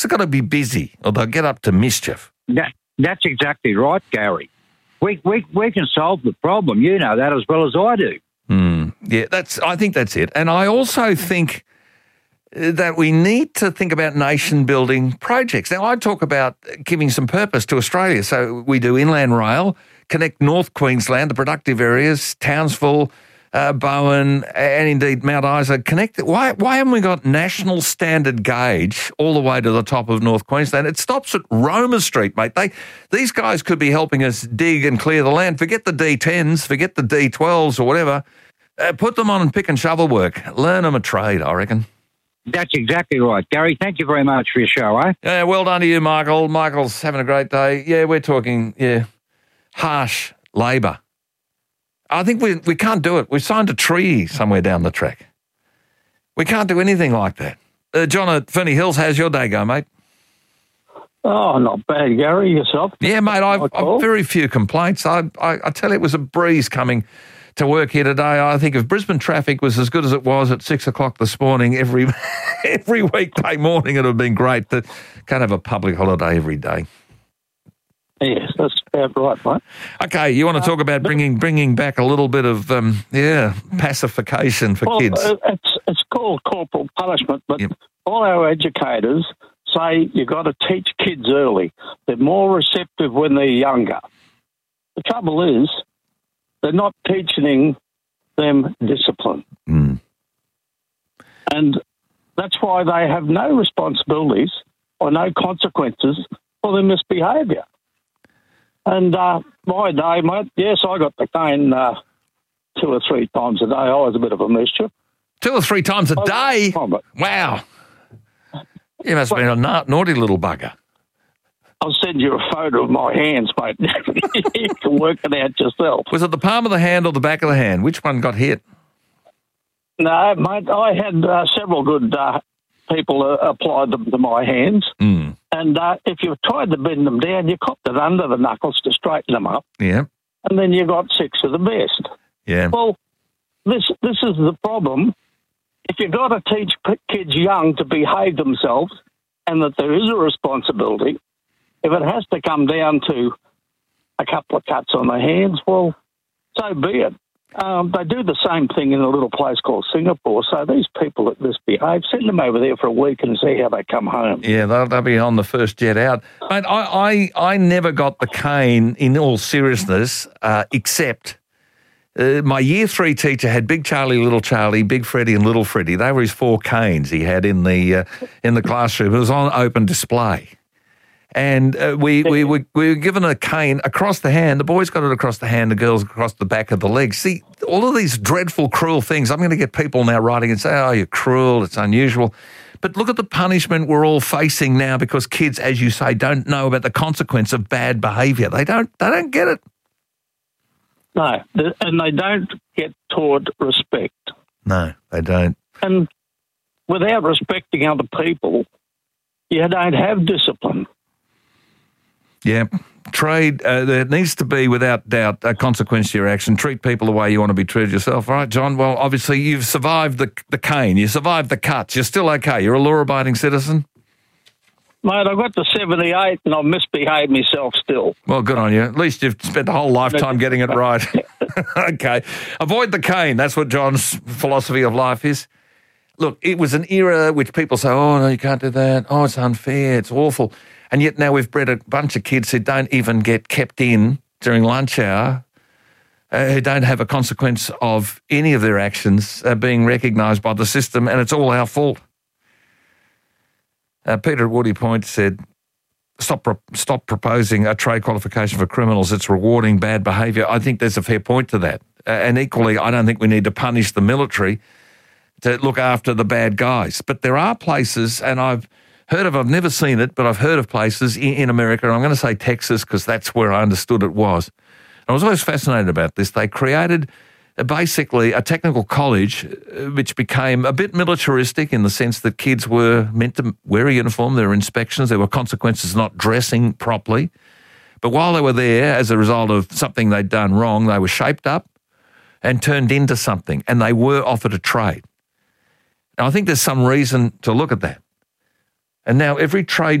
It's got to be busy or they'll get up to mischief. That's exactly right, Gary. We can solve the problem. You know that as well as I do. Yeah, I think that's it. And I also think that we need to think about nation-building projects. Now, I talk about giving some purpose to Australia. So we do Inland Rail, connect North Queensland, the productive areas, Townsville, Bowen, and indeed Mount Isa connected. Why haven't we got national standard gauge all the way to the top of North Queensland? It stops at Roma Street, mate. These guys could be helping us dig and clear the land. Forget the D10s, forget the D12s or whatever. Put them on pick and shovel work. Learn them a trade, I reckon. That's exactly right. Gary, thank you very much for your show, eh? Yeah, well done to you, Michael. Michael's having a great day. Yeah, we're talking, harsh labour. I think we can't do it. We've signed a treaty somewhere down the track. We can't do anything like that. John at Ferny Hills, how's your day go, mate? Oh, not bad, Gary. Yourself? Yeah, mate, I've very few complaints. I tell you, it was a breeze coming to work here today. I think if Brisbane traffic was as good as it was at 6 o'clock this morning, every weekday morning, it would have been great. Can't have a public holiday every day. Yes, that's about right, mate. Okay, you want to talk about bringing back a little bit of pacification for kids? It's called corporal punishment, but all our educators say you've got to teach kids early. They're more receptive when they're younger. The trouble is, they're not teaching them discipline. And that's why they have no responsibilities or no consequences for their misbehaviour. And my day, mate, yes, I got the cane 2 or 3 times a day. I was a bit of a mischief. 2 or 3 times a day? Wow. You must have been a naughty little bugger. I'll send you a photo of my hands, mate. You can work it out yourself. Was it the palm of the hand or the back of the hand? Which one got hit? No, mate, I had several good people apply them to my hands. And if you tried to bend them down, you copped it under the knuckles to straighten them up. Yeah. And then you got 6 of the best. Yeah. Well, this is the problem. If you've got to teach kids young to behave themselves and that there is a responsibility, if it has to come down to a couple of cuts on the hands, well, so be it. They do the same thing in a little place called Singapore. So these people that misbehave, send them over there for a week and see how they come home. Yeah, they'll be on the first jet out. Mate, I never got the cane in all seriousness, except my Year 3 teacher had Big Charlie, Little Charlie, Big Freddie and Little Freddie. They were his 4 canes he had in the classroom. It was on open display. And we were given a cane across the hand. The boys got it across the hand, the girls across the back of the leg. See, all of these dreadful, cruel things. I'm going to get people now writing and say, oh, you're cruel, it's unusual. But look at the punishment we're all facing now because kids, as you say, don't know about the consequence of bad behaviour. They don't get it. No, and they don't get taught respect. No, they don't. And without respecting other people, you don't have discipline. Yeah. Trade, there needs to be, without doubt, a consequence to your action. Treat people the way you want to be treated yourself. All right, John? Well, obviously, you've survived the cane. You survived the cuts. You're still okay. You're a law-abiding citizen? Mate, I've got to 78 and I've misbehaved myself still. Well, good on you. At least you've spent a whole lifetime getting it right. Okay. Avoid the cane. That's what John's philosophy of life is. Look, it was an era which people say, oh, no, you can't do that. Oh, it's unfair. It's awful. And yet now we've bred a bunch of kids who don't even get kept in during lunch hour, who don't have a consequence of any of their actions being recognised by the system, and it's all our fault. Peter at Woody Point said, stop proposing a trade qualification for criminals. It's rewarding bad behaviour. I think there's a fair point to that. And equally, I don't think we need to punish the military to look after the bad guys. But there are places, and I've never seen it, but I've heard of places in America, and I'm going to say Texas because that's where I understood it was. I was always fascinated about this. They created basically a technical college which became a bit militaristic in the sense that kids were meant to wear a uniform. There were inspections. There were consequences not dressing properly. But while they were there, as a result of something they'd done wrong, they were shaped up and turned into something, and they were offered a trade. Now, I think there's some reason to look at that. And now every trade